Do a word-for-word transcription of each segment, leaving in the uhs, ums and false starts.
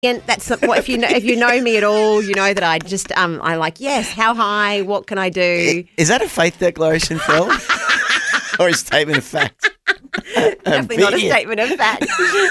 And that's what if you know if you know me at all, you know that I just um I like yes. How high? What can I do? Is that a faith declaration, Phil, or a statement of fact? Definitely not a statement of fact.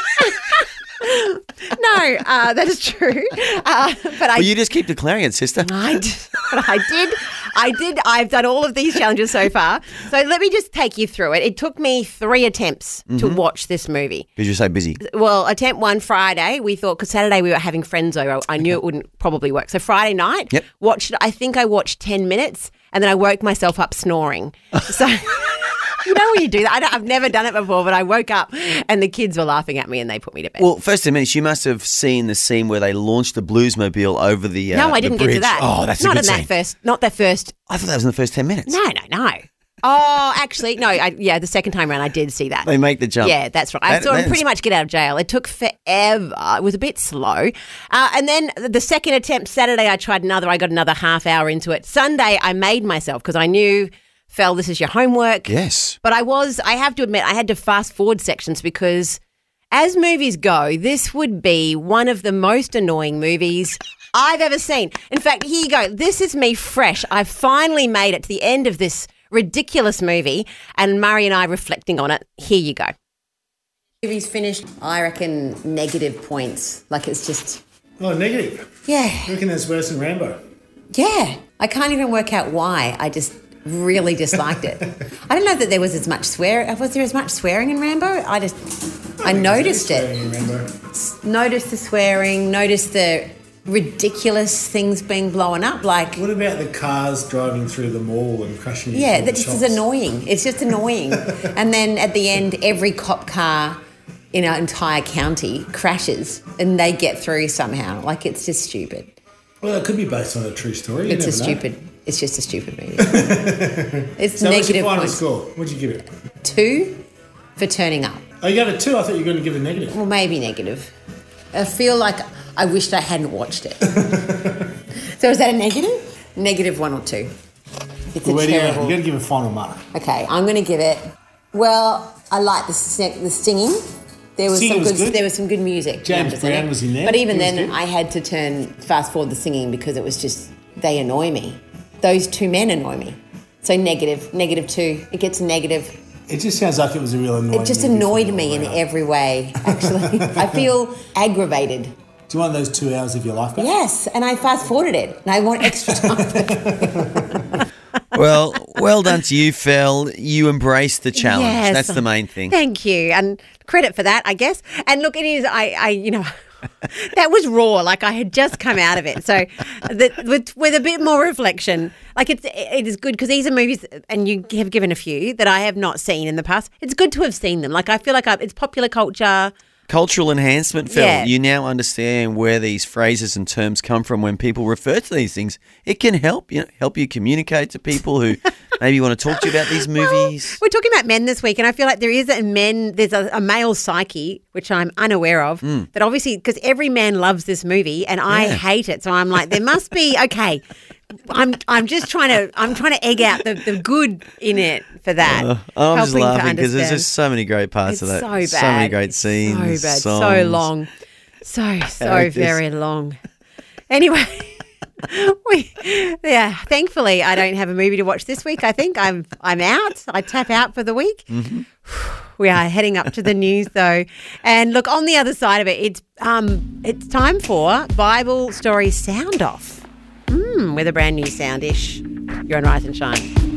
No, uh, that is true. Uh, but I, well, you just keep declaring it, sister. I did, but I did, I did. I've done all of these challenges so far. So let me just take you through it. It took me three attempts mm-hmm. to watch this movie. Because you're so busy. Well, attempt one Friday, we thought, because Saturday we were having friends over. I knew it wouldn't probably work. So Friday night, yep. watched. I think I watched ten minutes, and then I woke myself up snoring. So. You know when you do that? I don't, I've never done it before, but I woke up and the kids were laughing at me and they put me to bed. Well, first and minutes, you must have seen the scene where they launched the Bluesmobile over the uh, No, I didn't get to that. Oh, that's not a good in scene. that first. Not the first. I thought that was in the first ten minutes. No, no, no. Oh, actually, no. I, yeah, the second time around, I did see that. They make the jump. Yeah, that's right. I that, saw him is... pretty much get out of jail. It took forever. It was a bit slow. Uh, and then the second attempt, Saturday, I tried another. I got another half hour into it. Sunday, I made myself because I knew. Fel, this is your homework. Yes. But I was, I have to admit, I had to fast forward sections because as movies go, this would be one of the most annoying movies I've ever seen. In fact, here you go. This is me fresh. I finally made it to the end of this ridiculous movie and Murray and I reflecting on it. Here you go. Movie's finished, I reckon negative points. Like it's just... Oh, negative? Yeah. You reckon that's worse than Rambo? Yeah. I can't even work out why. I just... really disliked it. I don't know that there was as much swear. Was there as much swearing in Rambo? I just, I, I noticed it. In Rambo. Noticed the swearing. Noticed the ridiculous things being blown up. Like, what about the cars driving through the mall and crashing? Yeah, into that the just shops? is annoying. It's just annoying. And then at the end, every cop car in our entire county crashes, and they get through somehow. Like it's just stupid. Well, it could be based on a true story. You It's a never know. stupid. It's just a stupid movie. It's so negative what's your final points. score? What'd you give it? Two for turning up. Oh, you gave it two? I thought you were going to give it a negative. Well, maybe negative. I feel like I wished I hadn't watched it. So is that a negative? Negative one or two. It's Well, a where do you terrible... You've got to give a final mark. Okay, I'm going to give it... Well, I like the sing- the singing. There was Singing some was good, good. There was some good music. James numbers in Brown it. was in there. But even He was then, good. I had to turn fast forward the singing because it was just they annoy me. Those two men annoy me. So negative, negative two. It gets negative. It just sounds like it was a real annoying It just movie annoyed for you me all in around. every way. Actually, I feel aggravated. Do you want those two hours of your life back? Yes, and I fast forwarded it, and I want extra time. Well, well done to you, Phil. You embraced the challenge. Yes. That's the main thing. Thank you, and credit for that, I guess. And look, it is. I, I you know. That was raw, like I had just come out of it. So the, with, with a bit more reflection, like it's, it is good because these are movies, and you have given a few that I have not seen in the past. It's good to have seen them. Like I feel like I, it's popular culture. Cultural enhancement, Phil. Yeah. You now understand where these phrases and terms come from when people refer to these things. It can help you know, help you communicate to people who maybe want to talk to you about these movies. Well, we're talking about men this week, and I feel like there is a men, there's a, a male psyche, which I'm unaware of, Mm. that obviously, because every man loves this movie, and I Yeah. hate it. So I'm like, there must be, okay, I'm I'm just trying to, I'm trying to egg out the, the good in it for that. Uh, I'm just helping to laughing because there's understand. just so many great parts It's of that. so bad. So many great scenes. So bad. songs. So long. So, so Characters. very long. Anyway, we, yeah, thankfully I don't have a movie to watch this week. I think I'm I'm out. I tap out for the week. Mm-hmm. We are heading up to the news though. And look, on the other side of it, it's um it's time for Bible Story Sound Off. Mm, with a brand new soundish. You're on Rise and Shine.